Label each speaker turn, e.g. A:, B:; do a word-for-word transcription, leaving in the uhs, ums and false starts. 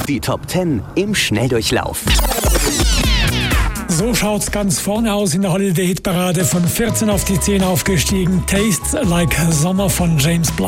A: Die Top zehn im Schnelldurchlauf.
B: So schaut's ganz vorne aus in der Holiday-Hit-Parade, von vierzehn auf die zehn aufgestiegen. Tastes Like Summer von James Blunt.